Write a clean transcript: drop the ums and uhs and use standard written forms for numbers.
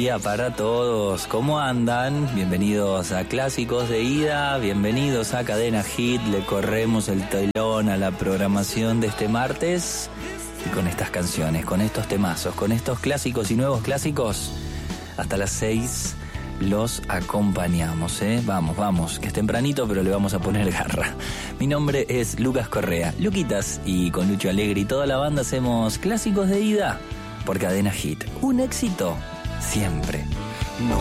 día para todos. ¿Cómo andan? Bienvenidos a Clásicos de Ida, bienvenidos a Cadena Hit. Le corremos el telón a la programación de este martes. Y con estas canciones, con estos temazos, con estos clásicos y nuevos clásicos, hasta las 6 los acompañamos, Vamos, que es tempranito, pero le vamos a poner garra. Mi nombre es Lucas Correa, Luquitas, y con Lucho Alegre y toda la banda hacemos Clásicos de Ida por Cadena Hit. Un éxito siempre.